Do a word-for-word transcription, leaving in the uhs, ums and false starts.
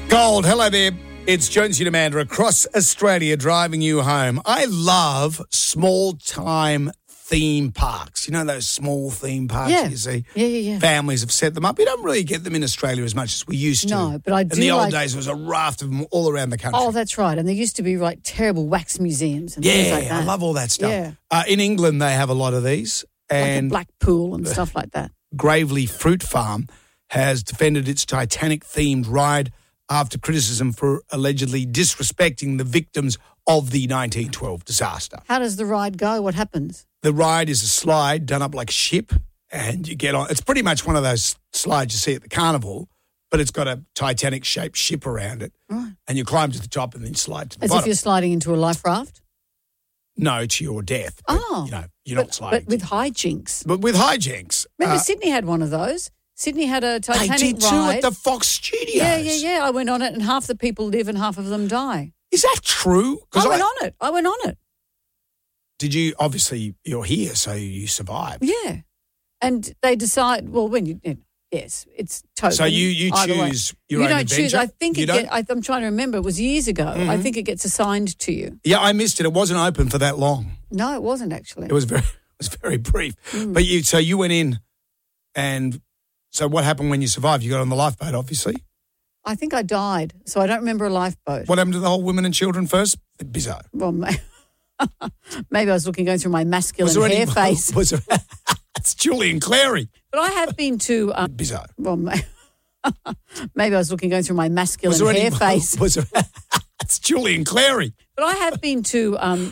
Gold, hello there. It's Jonesy and Amanda across Australia driving you home. I love small-time theme parks. You know those small theme parks Yeah. you see? Yeah, yeah, yeah. Families have set them up. We don't really get them in Australia as much as we used to. No, but I do In the old like- days, there was a raft of them all around the country. Oh, that's right. And there used to be like terrible wax museums and things yeah, like that. I love all that stuff. Yeah. Uh, in England, they have a lot of these. Like And a black pool and stuff like that. Gravely Fruit Farm has defended its Titanic-themed ride after criticism for allegedly disrespecting the victims of the nineteen twelve disaster. How does the ride go? What happens? The ride is a slide done up like a ship, and you get on. It's pretty much one of those slides you see at the carnival, but it's got a Titanic-shaped ship around it. Right. And you climb to the top and then slide to the As bottom. if you're sliding into a life raft? No, to your death. But, Oh. You know, you're but, not sliding. But with hijinks. but with hijinks. Remember, uh, Sydney had one of those. Sydney had a they Titanic did too ride. at the Fox Studios. yeah, yeah, yeah. I went on it and half the people live and half of them die. Is that true? 'Cause I went on it. I went on it. Did you, obviously, you're here, so you survived. Yeah. And they decide, well, when you, yes, it's totally. So you, you either way. choose your You own don't adventure? choose. I think you it don't? get, I, I'm trying to remember. It was years ago. I Mhm. think it gets assigned to you. Yeah, I missed it. It wasn't open for that long. No, it wasn't actually. It was very, it was very brief. Mm. But you, so you went in, and so what happened when you survived? You got on the lifeboat, obviously. I think I died, so I don't remember a lifeboat. What happened to the whole women and children first? Bizarre. Well, ma- maybe I was looking going through my masculine there hair any- face. Was there, it's Julian Clary. But I have been to. Um, Bizarre. well, ma- maybe I was looking going through my masculine Was there hair any, face. Was there, it's Julian Clary. But I have been to um,